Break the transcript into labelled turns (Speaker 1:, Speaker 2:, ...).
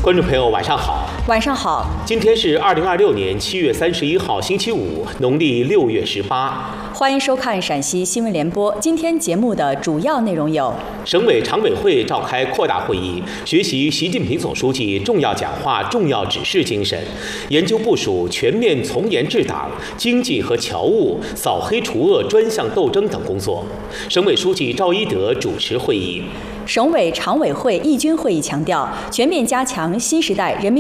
Speaker 1: 观众朋友，晚上好。
Speaker 2: 晚上好。
Speaker 1: 今天是2026年7月31号，星期五，农历6月18。
Speaker 2: 欢迎收看陕西新闻联播。今天节目的主要内容有：
Speaker 1: 省委常委会召开扩大会议，学习习近平总书记重要讲话、重要指示精神，研究部署全面从严治党、经济和侨务、扫黑除恶专项斗争等工作。省委书记赵一德主持会议。
Speaker 2: 省委常委会议军会议强调，全面加强新时代人民